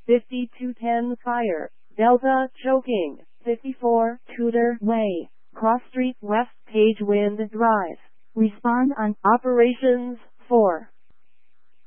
5210 Fire, Delta choking, 54 Tudor Way, Cross Street West Page Wind Drive. Respond on Operations 4.